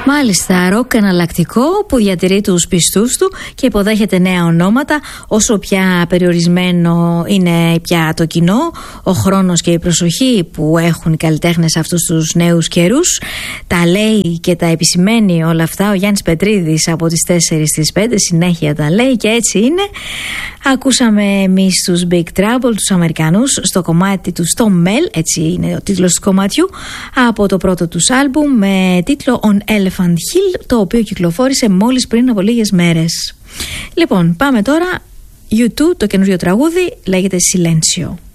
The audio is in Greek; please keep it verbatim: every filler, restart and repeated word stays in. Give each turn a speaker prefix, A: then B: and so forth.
A: Μάλιστα, ροκ εναλλακτικό που διατηρεί τους πιστούς του και υποδέχεται νέα ονόματα, όσο πια περιορισμένο είναι πια το κοινό, ο χρόνος και η προσοχή που έχουν οι καλλιτέχνες αυτούς τους νέους καιρούς. Τα λέει και τα επισημαίνει όλα αυτά ο Γιάννης Πετρίδης από τις τέσσερις στις πέντε, συνέχεια τα λέει και έτσι είναι. Ακούσαμε εμείς τους Big Trouble, τους Αμερικανούς, στο κομμάτι του στο Mel, έτσι είναι ο τίτλος του κομματιού, από το πρώτο τους άλμπουμ με τίτλο On Elephant Hill, το οποίο κυκλοφόρησε μόλις πριν από λίγες μέρες. Λοιπόν, πάμε τώρα. γιου τού, το καινούριο τραγούδι λέγεται Silencio.